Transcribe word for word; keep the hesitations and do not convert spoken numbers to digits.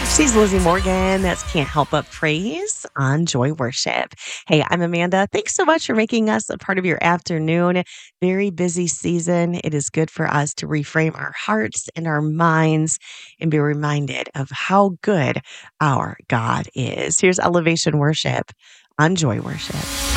She's Lizzie Morgan. That's Can't Help But Praise on Joy Worship. Hey, I'm Amanda. Thanks so much for making us a part of your afternoon. Very busy season. It is good for us to reframe our hearts and our minds and be reminded of how good our God is. Here's Elevation Worship on Joy Worship.